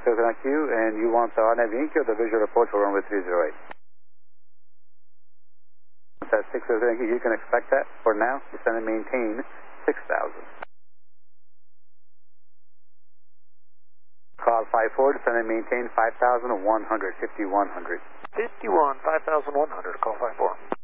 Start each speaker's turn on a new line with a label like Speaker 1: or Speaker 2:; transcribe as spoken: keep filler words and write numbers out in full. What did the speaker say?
Speaker 1: Six oh Q, and you want the R N A V Inc or the visual approach for runway three zero eight? That's six oh Q, you can expect that for now. Descend and maintain six thousand. Call five four, descend and maintain five thousand one hundred, fifty-one hundred.
Speaker 2: fifty-one, five thousand one hundred, call five four.